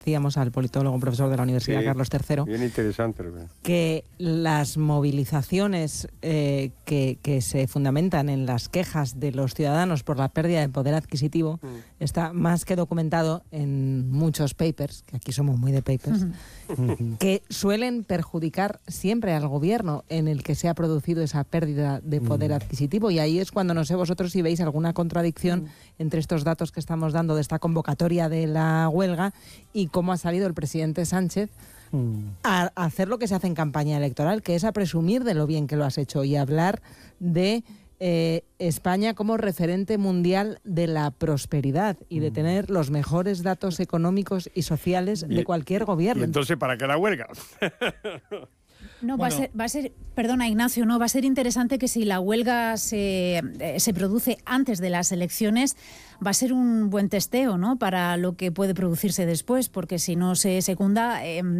decíamos al politólogo profesor de la Universidad Carlos III, bien interesante, que las movilizaciones que se fundamentan en las quejas de los ciudadanos por la pérdida de poder adquisitivo está más que documentado en muchos papers, que aquí somos muy de papers, que suelen perjudicar siempre al gobierno en el que se ha producido esa pérdida de poder adquisitivo, y ahí es cuando no sé vosotros si veis alguna contradicción entre estos datos que estamos dando de esta convocatoria de la huelga y cómo ha salido el presidente Sánchez a hacer lo que se hace en campaña electoral, que es a presumir de lo bien que lo has hecho y hablar de España como referente mundial de la prosperidad y de tener los mejores datos económicos y sociales de cualquier gobierno. ¿Y entonces para qué la huelga? No, bueno. va a ser, perdona Ignacio, no, va a ser interesante que si la huelga se produce antes de las elecciones, va a ser un buen testeo, ¿no?, para lo que puede producirse después, porque si no se secunda,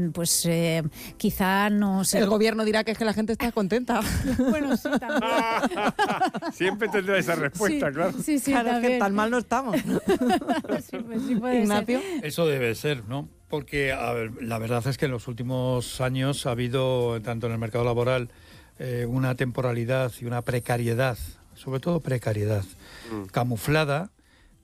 quizá no se... El gobierno dirá que es que la gente está contenta. Bueno, sí, también. Siempre tendrá esa respuesta, sí, claro. Sí, claro, es que tan mal no estamos. Sí, pues sí puede Ignacio. ser. Eso debe ser, ¿no? Porque, a ver, la verdad es que en los últimos años ha habido, tanto en el mercado laboral, una temporalidad y una precariedad, sobre todo precariedad, camuflada,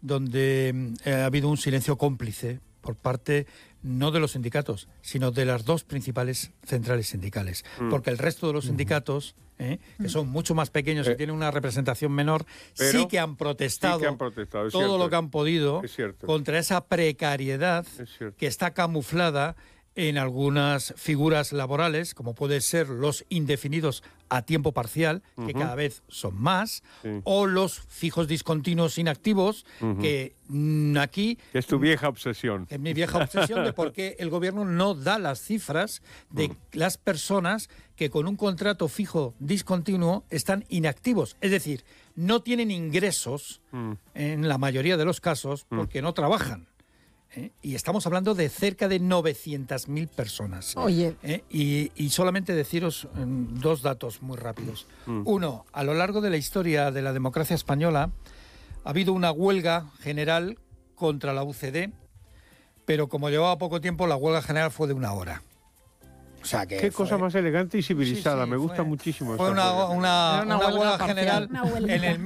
donde ha habido un silencio cómplice por parte no de los sindicatos, sino de las dos principales centrales sindicales. Porque el resto de los sindicatos, que son mucho más pequeños y tienen una representación menor, pero sí que han protestado, todo lo que han podido contra esa precariedad que está camuflada en algunas figuras laborales, como pueden ser los indefinidos a tiempo parcial, que cada vez son más, o los fijos discontinuos inactivos, que aquí... Es tu vieja obsesión. Es mi vieja obsesión de por qué el gobierno no da las cifras de las personas que con un contrato fijo discontinuo están inactivos. Es decir, no tienen ingresos, en la mayoría de los casos, porque no trabajan. Y estamos hablando de cerca de 900.000 personas. Oye. Y solamente deciros dos datos muy rápidos. Uno, a lo largo de la historia de la democracia española ha habido una huelga general contra la UCD, pero como llevaba poco tiempo, la huelga general fue de 1 hora. O sea que qué cosa más elegante y civilizada, me gusta muchísimo. Fue una huelga general en el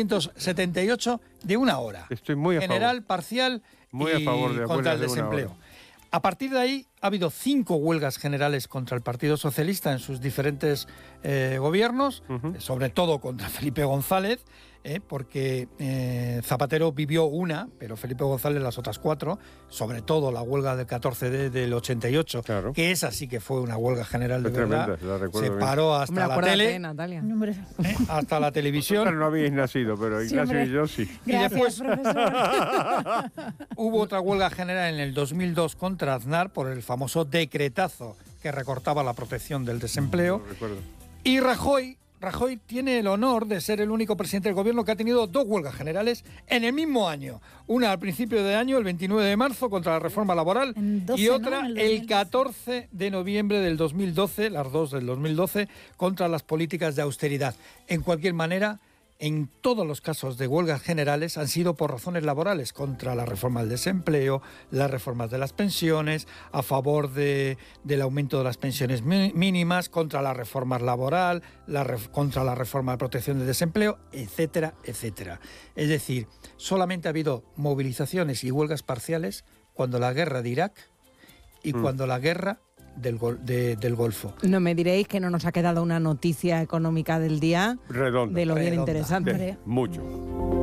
1978 de 1 hora. Estoy muy a general, favor. parcial muy y a favor de contra el desempleo. A partir de ahí ha habido 5 huelgas generales contra el Partido Socialista en sus diferentes gobiernos, sobre todo contra Felipe González, porque Zapatero vivió una, pero Felipe González las otras 4, sobre todo la huelga del 14D del 88, que esa sí que fue una huelga general de verdad. Se paró hasta la tele, hasta la televisión. No habíais nacido, pero Ignacio y yo sí. Gracias, y después profesor. Hubo otra huelga general en el 2002 contra Aznar por el famoso decretazo que recortaba la protección del desempleo. Y Rajoy tiene el honor de ser el único presidente del gobierno que ha tenido 2 huelgas generales en el mismo año. Una al principio de año, el 29 de marzo, contra la reforma laboral, y otra el 14 de noviembre del 2012, las dos del 2012, contra las políticas de austeridad. En cualquier manera, en todos los casos de huelgas generales han sido por razones laborales, contra la reforma del desempleo, las reformas de las pensiones, a favor del aumento de las pensiones mínimas, contra la reforma laboral, contra la reforma de protección del desempleo, etcétera, etcétera. Es decir, solamente ha habido movilizaciones y huelgas parciales cuando la guerra de Irak y cuando la guerra del Golfo. No me diréis que no nos ha quedado una noticia económica del día redonda, de lo bien interesante. Mucho.